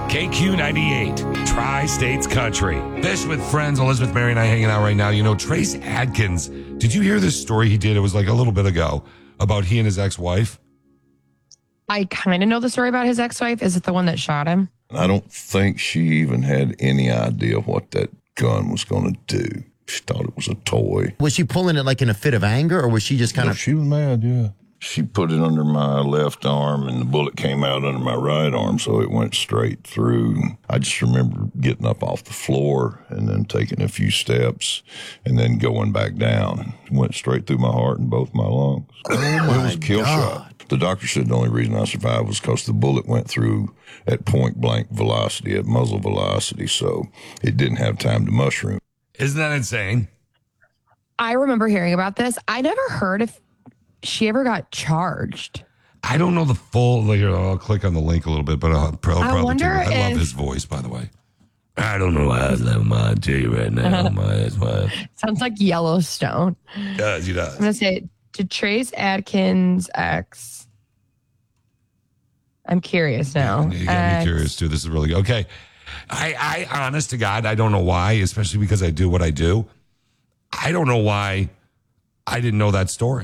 KQ 98, Tri-States Country. Fish with Friends, Elizabeth, Mary, and I hanging out right now. You know, Trace Adkins, did you hear this story he did? It was like a little bit ago about he and his ex-wife. I kind of know the story about his ex-wife. Is it the one that shot him? I don't think she even had any idea what that gun was going to do. She thought it was a toy. Was she pulling it like in a fit of anger, or was she just kind of... She was mad, yeah. She put it under my left arm, and the bullet came out under my right arm, so it went straight through. I just remember getting up off the floor and then taking a few steps and then going back down. It went straight through my heart and both my lungs. It was a kill shot. The doctor said the only reason I survived was because the bullet went through at point-blank velocity, at muzzle velocity, so it didn't have time to mushroom. Isn't that insane? I remember hearing about this. I never heard if she ever got charged. I don't know the full, like, I'll click on the link a little bit, but I'll probably wonder do. I love if- his voice, by the way. I don't know why I love my tell you right now. Sounds like Yellowstone. He does. I'm going to say, did Trace Adkins' ex... I'm curious now. You got me curious, too. This is really good. Okay. I honest to God, I don't know why, especially because I do what I do. I don't know why I didn't know that story.